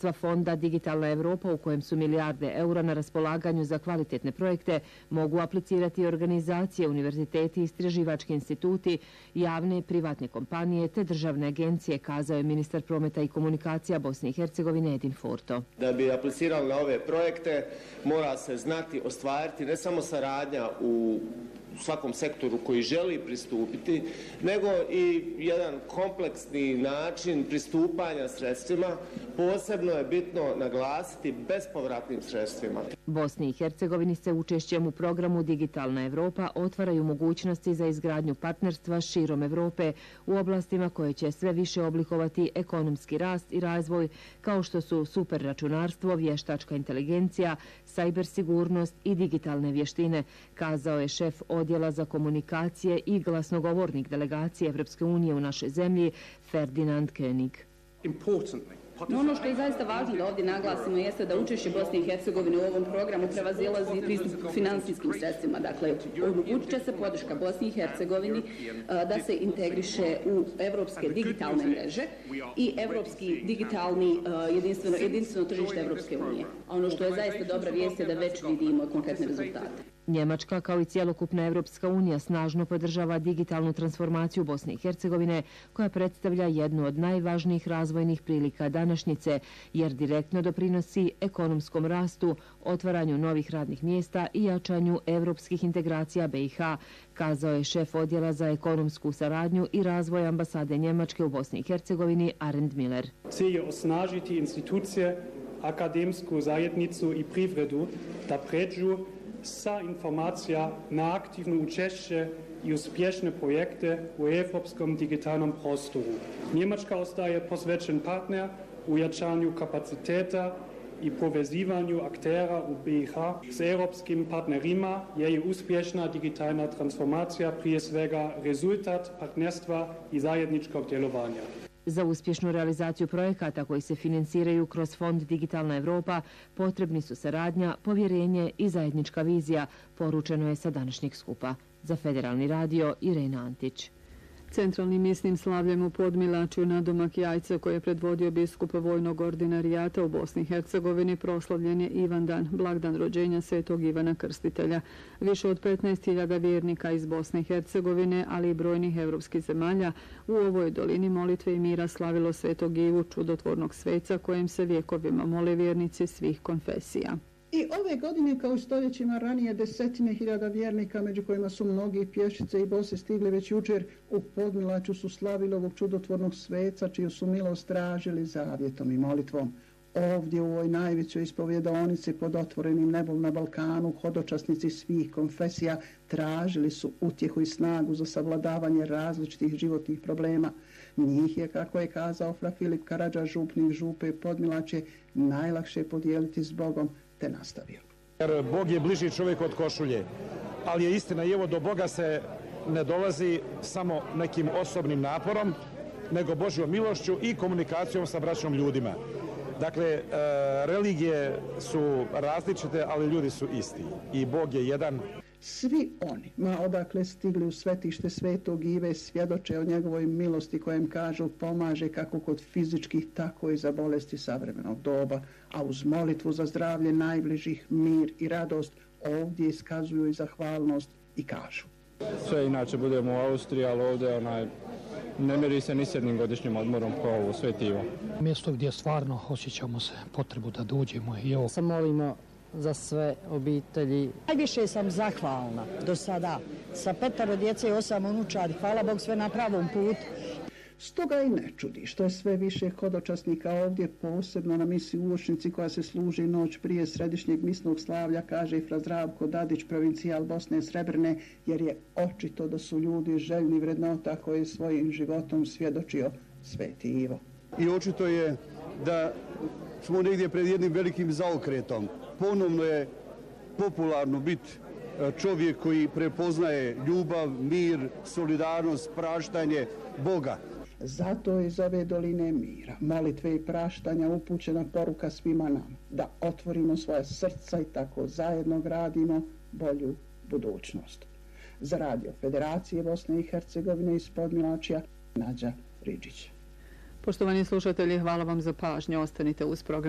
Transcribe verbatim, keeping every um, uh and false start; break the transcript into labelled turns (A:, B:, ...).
A: Sredstva fonda Digitalna Evropa, u kojem su milijarde eura na raspolaganju za kvalitetne projekte, mogu aplicirati organizacije, univerziteti, istraživački instituti, javne i privatne kompanije te državne agencije, kazao je ministar prometa i komunikacija Bosne i Hercegovine Edin Forto.
B: Da bi aplicirali na ove projekte, mora se znati ostvariti ne samo saradnja u u svakom sektoru koji želi pristupiti, nego i jedan kompleksni način pristupanja sredstvima. Posebno je bitno naglasiti bespovratnim sredstvima.
A: Bosni i Hercegovini se učešćem u programu Digitalna Evropa otvaraju mogućnosti za izgradnju partnerstva širom Evrope u oblastima koje će sve više oblikovati ekonomski rast i razvoj, kao što su superračunarstvo, vještačka inteligencija, sajber sigurnost i digitalne vještine, kazao je šef Odjela za komunikacije i glasnogovornik delegacije Evropske unije u našoj zemlji Ferdinand König.
C: No, ono što je zaista važno da ovdje naglasimo jeste da učešće Bosne i Hercegovine u ovom programu prevazilazi pristup finansijskim sredstvima. Dakle, uče se podrška Bosni i Hercegovini da se integriše u evropske digitalne mreže i evropski digitalni jedinstveno, jedinstveno tržište Evropske unije. A ono što je zaista dobra vijest je da već vidimo konkretne rezultate.
A: Njemačka, kao i cjelokupna Evropska unija, snažno podržava digitalnu transformaciju Bosne i Hercegovine, koja predstavlja jednu od najvažnijih razvojnih prilika današnjice, jer direktno doprinosi ekonomskom rastu, otvaranju novih radnih mjesta i jačanju evropskih integracija B i H, kazao je šef Odjela za ekonomsku saradnju i razvoj ambasade Njemačke u Bosni i Hercegovini Arend Miller.
D: Cilj je osnažiti institucije, akademsku zajednicu i privredu da pređu sa informacija na aktivno učešće i uspješne projekte u evropskom digitalnom prostoru. Njemačka ostaje posvećen partner u jačanju kapaciteta i povezivanju aktera u B i H s evropskim partnerima, jer je uspješna digitalna transformacija prije svega rezultat partnerstva i zajedničkog djelovanja.
A: Za uspješnu realizaciju projekata koji se financiraju kroz Fond Digitalna Evropa potrebni su saradnja, povjerenje i zajednička vizija, poručeno je sa današnjeg skupa. Za Federalni radio, Irena Antić.
E: Centralnim misnim slavljem u Podmilačju na domak Jajca, koje je predvodio biskup vojnog ordinarijata u Bosni i Hercegovini, proslavljen je Ivandan, blagdan rođenja svetog Ivana Krstitelja. Više od petnaest hiljada vjernika iz Bosne i Hercegovine, ali i brojnih evropskih zemalja, u ovoj dolini molitve i mira slavilo svetog Ivu, čudotvornog sveca, kojem se vjekovima mole vjernici svih konfesija.
F: I ove godine, kao i stoljećima ranije, desetine hiljada vjernika, među kojima su mnogi pješice i bose stigli već jučer, u Podmilačju su slavili ovog čudotvornog sveca, čiju su milost tražili zavjetom i molitvom. Ovdje u ovoj najvećoj ispovjedaonici pod otvorenim nebom na Balkanu, hodočasnici svih konfesija tražili su utjehu i snagu za savladavanje različitih životnih problema. Njih je, kako je kazao fra Filip Karadža, župnik župe Podmilačje, najlakše podijeliti s Bogom, te nastavio.
G: Jer Bog je bliži čovjek od košulje, ali je istina i evo do Boga se ne dolazi samo nekim osobnim naporom, nego Božjom milošću i komunikacijom sa braćom ljudima. Dakle, religije su različite, ali ljudi su isti i Bog je jedan.
F: Svi oni, ma odakle stigli u svetište svetog Ive, svjedoče o njegovoj milosti kojem kažu pomaže kako kod fizičkih, tako i za bolesti savremenog doba, a uz molitvu za zdravlje najbližih, mir i radost, ovdje iskazuju i zahvalnost i kažu.
H: Sve inače budemo u Austriji, ali ovdje onaj, ne meri se ni s jednim godišnjim odmorom kao ovo Sveti Ivo.
I: Mjesto gdje stvarno osjećamo se potrebu da dođemo i evo.
J: Se molimo za sve obitelji. Najviše sam zahvalna do sada. Sa petero djece i osam unučadi. Hvala Bog, sve na pravom putu.
F: Stoga i ne čudi što je sve više hodočasnika ovdje, posebno na misi u Uočnici koja se služi noć prije središnjeg misnog slavlja, kaže fra Zdravko Dadić, provincijal Bosne Srebrne, jer je očito da su ljudi željni vrednota koje svojim životom svjedočio Sveti Ivo.
K: I očito je da smo negdje pred jednim velikim zaokretom. Ponovno je popularno biti čovjek koji prepoznaje ljubav, mir, solidarnost, praštanje Boga.
F: Zato je iz ove doline mira, molitve i praštanja upućena poruka svima nam, da otvorimo svoje srca i tako zajedno gradimo bolju budućnost. Za radio Federacije Bosne i Hercegovine iz Podmilačja, Nađa Ridžić.
E: Poštovani slušatelji, hvala vam za pažnju, ostanite uz program.